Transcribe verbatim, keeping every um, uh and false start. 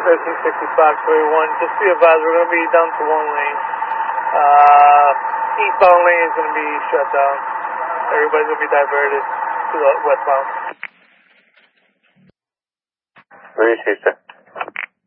thirteen sixty-five, twenty-one. Just be advised, we're going to be down to one lane. Uh, eastbound lane is going to be shut down. Everybody's going to be diverted to the westbound. Received, sir.